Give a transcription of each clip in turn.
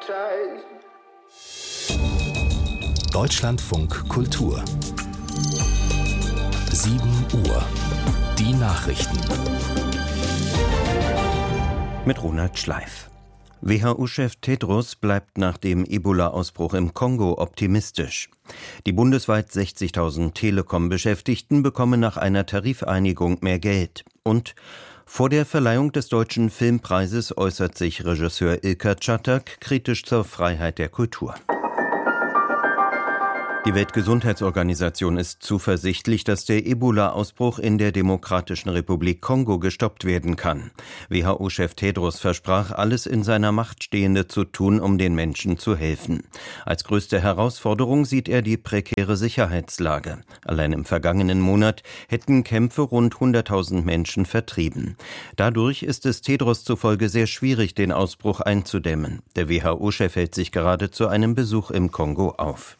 Deutschlandfunk Kultur 7 Uhr. Die Nachrichten. Mit Ronald Schleif. WHO-Chef Tedros bleibt nach dem Ebola-Ausbruch im Kongo optimistisch. Die bundesweit 60.000 Telekom-Beschäftigten bekommen nach einer Tarifeinigung mehr Geld. Und vor der Verleihung des Deutschen Filmpreises äußert sich Regisseur Ilker Çatak kritisch zur Freiheit der Kultur. Die Weltgesundheitsorganisation ist zuversichtlich, dass der Ebola-Ausbruch in der Demokratischen Republik Kongo gestoppt werden kann. WHO-Chef Tedros versprach, alles in seiner Macht Stehende zu tun, um den Menschen zu helfen. Als größte Herausforderung sieht er die prekäre Sicherheitslage. Allein im vergangenen Monat hätten Kämpfe rund 100.000 Menschen vertrieben. Dadurch ist es Tedros zufolge sehr schwierig, den Ausbruch einzudämmen. Der WHO-Chef hält sich gerade zu einem Besuch im Kongo auf.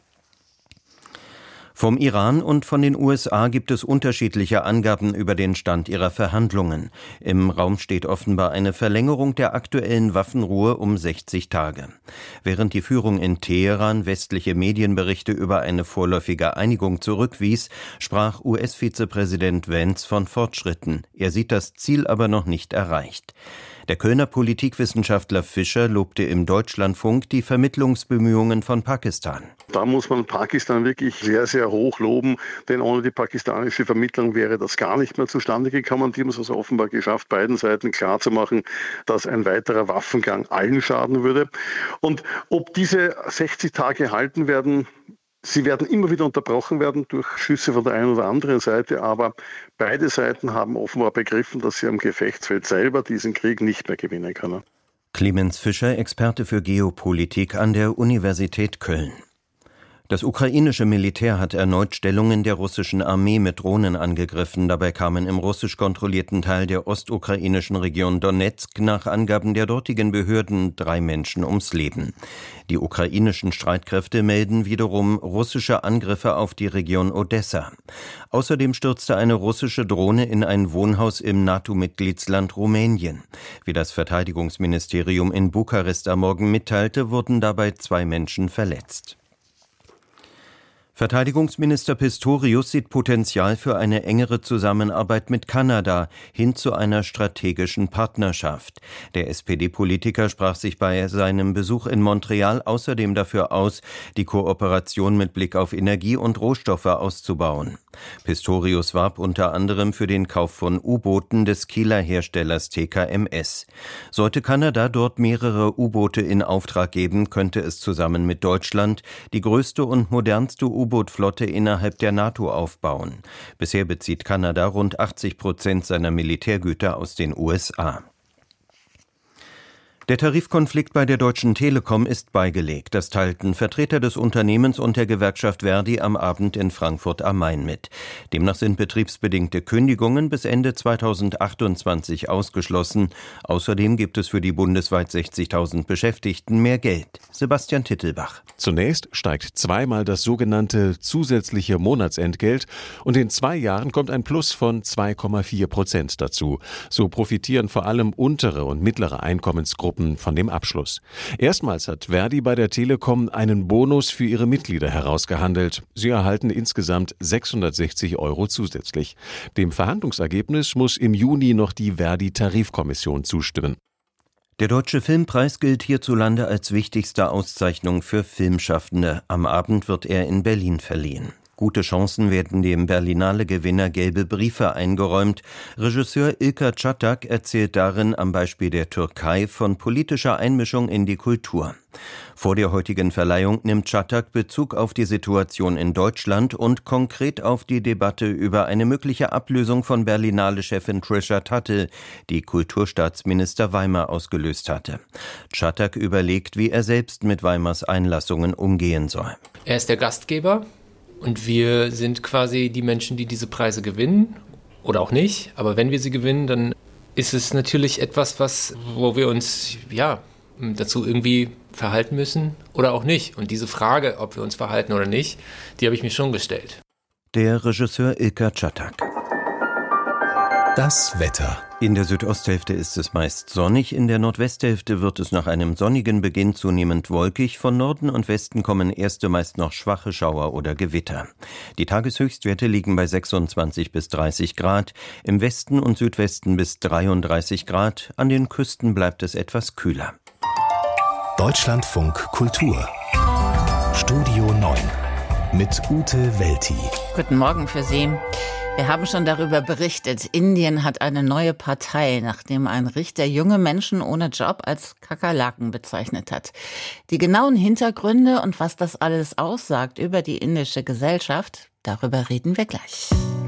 Vom Iran und von den USA gibt es unterschiedliche Angaben über den Stand ihrer Verhandlungen. Im Raum steht offenbar eine Verlängerung der aktuellen Waffenruhe um 60 Tage. Während die Führung in Teheran westliche Medienberichte über eine vorläufige Einigung zurückwies, sprach US-Vizepräsident Vance von Fortschritten. Er sieht das Ziel aber noch nicht erreicht. Der Kölner Politikwissenschaftler Fischer lobte im Deutschlandfunk die Vermittlungsbemühungen von Pakistan. Da muss man Pakistan wirklich sehr, sehr hoch loben, denn ohne die pakistanische Vermittlung wäre das gar nicht mehr zustande gekommen. Die haben es also offenbar geschafft, beiden Seiten klarzumachen, dass ein weiterer Waffengang allen schaden würde. Und ob diese 60 Tage halten werden, sie werden immer wieder unterbrochen werden durch Schüsse von der einen oder anderen Seite, aber beide Seiten haben offenbar begriffen, dass sie am Gefechtsfeld selber diesen Krieg nicht mehr gewinnen können. Clemens Fischer, Experte für Geopolitik an der Universität Köln. Das ukrainische Militär hat erneut Stellungen der russischen Armee mit Drohnen angegriffen. Dabei kamen im russisch kontrollierten Teil der ostukrainischen Region Donezk nach Angaben der dortigen Behörden 3 Menschen ums Leben. Die ukrainischen Streitkräfte melden wiederum russische Angriffe auf die Region Odessa. Außerdem stürzte eine russische Drohne in ein Wohnhaus im NATO-Mitgliedsland Rumänien. Wie das Verteidigungsministerium in Bukarest am Morgen mitteilte, wurden dabei 2 Menschen verletzt. Verteidigungsminister Pistorius sieht Potenzial für eine engere Zusammenarbeit mit Kanada hin zu einer strategischen Partnerschaft. Der SPD-Politiker sprach sich bei seinem Besuch in Montreal außerdem dafür aus, die Kooperation mit Blick auf Energie und Rohstoffe auszubauen. Pistorius warb unter anderem für den Kauf von U-Booten des Kieler Herstellers TKMS. Sollte Kanada dort mehrere U-Boote in Auftrag geben, könnte es zusammen mit Deutschland die größte und modernste U-Boot-Flotte innerhalb der NATO aufbauen. Bisher bezieht Kanada rund 80% seiner Militärgüter aus den USA. Der Tarifkonflikt bei der Deutschen Telekom ist beigelegt. Das teilten Vertreter des Unternehmens und der Gewerkschaft Verdi am Abend in Frankfurt am Main mit. Demnach sind betriebsbedingte Kündigungen bis Ende 2028 ausgeschlossen. Außerdem gibt es für die bundesweit 60.000 Beschäftigten mehr Geld. Sebastian Tittelbach. Zunächst steigt zweimal das sogenannte zusätzliche Monatsentgelt und in 2 Jahren kommt ein Plus von 2,4% dazu. So profitieren vor allem untere und mittlere Einkommensgruppen von dem Abschluss. Erstmals hat Verdi bei der Telekom einen Bonus für ihre Mitglieder herausgehandelt. Sie erhalten insgesamt 660 € zusätzlich. Dem Verhandlungsergebnis muss im Juni noch die Verdi-Tarifkommission zustimmen. Der Deutsche Filmpreis gilt hierzulande als wichtigste Auszeichnung für Filmschaffende. Am Abend wird er in Berlin verliehen. Gute Chancen werden dem Berlinale-Gewinner gelbe Briefe eingeräumt. Regisseur Ilker Çatak erzählt darin am Beispiel der Türkei von politischer Einmischung in die Kultur. Vor der heutigen Verleihung nimmt Çatak Bezug auf die Situation in Deutschland und konkret auf die Debatte über eine mögliche Ablösung von Berlinale-Chefin Trisha Tuttle, die Kulturstaatsminister Weimar ausgelöst hatte. Çatak überlegt, wie er selbst mit Weimars Einlassungen umgehen soll. Er ist der Gastgeber. Und wir sind quasi die Menschen, die diese Preise gewinnen oder auch nicht. Aber wenn wir sie gewinnen, dann ist es natürlich etwas, wo wir uns dazu irgendwie verhalten müssen oder auch nicht. Und diese Frage, ob wir uns verhalten oder nicht, die habe ich mir schon gestellt. Der Regisseur Ilker Çatak. Das Wetter. In der Südosthälfte ist es meist sonnig, in der Nordwesthälfte wird es nach einem sonnigen Beginn zunehmend wolkig. Von Norden und Westen kommen erste meist noch schwache Schauer oder Gewitter. Die Tageshöchstwerte liegen bei 26 bis 30 Grad, im Westen und Südwesten bis 33 Grad, an den Küsten bleibt es etwas kühler. Deutschlandfunk Kultur. Studio 9 mit Ute Welti. Guten Morgen für Sie. Wir haben schon darüber berichtet. Indien hat eine neue Partei, nachdem ein Richter junge Menschen ohne Job als Kakerlaken bezeichnet hat. Die genauen Hintergründe und was das alles aussagt über die indische Gesellschaft, darüber reden wir gleich.